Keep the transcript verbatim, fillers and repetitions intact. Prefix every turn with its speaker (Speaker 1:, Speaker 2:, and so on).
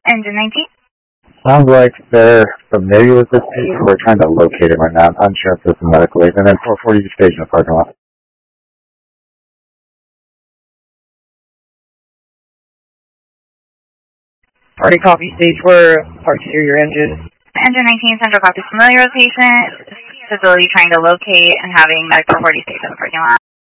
Speaker 1: Engine nineteen.
Speaker 2: Sounds like they're familiar with this piece. We're trying to locate it right now. I'm unsure if this is medical aid. And then four forty station in the parking lot.
Speaker 3: Party copy stage where parts hear your engine.
Speaker 1: Engine nineteen, Central copy, familiar with patient, facility trying to locate and having medical forty station in the parking lot.